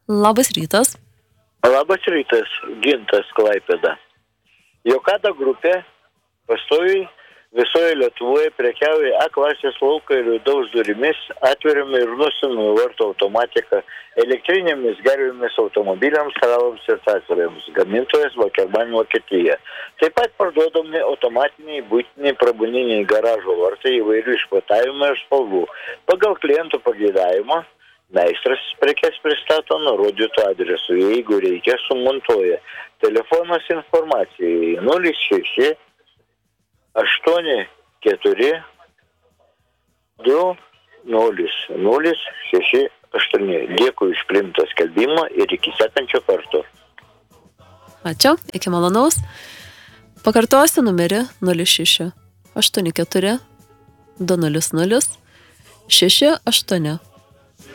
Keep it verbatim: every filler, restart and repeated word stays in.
Labas rytas. Labas rytas, Gintas Klaipėda. Jokada grupė pastoviai visoje Lietuvoje prekiauja A klasės lauko ir vidaus durimis, atveriami ir nusinų vartų automatiką, elektrinėmis gervėmis automobiliams, karalams ir traktoriams. Gamintojas Vakerman Vokietija. Taip pat parduodami automatiniai, būtiniai, pramoniniai garažo vartai įvairių išplatavimų ir spalvų. Pagal klientų pageidavimą meistras prekes pristato nurodytų adresu, jeigu reikia sumontuoja. Telefonas informacijai nulis šeši aštuoni keturi du nulis nulis šeši aštuoni. Dėkui už priimtą skelbimą ir iki sekančio karto. Ačiū, iki malonaus. Pakartosiu numerį nulis šeši aštuoni keturi du nulis nulis šeši aštuoni.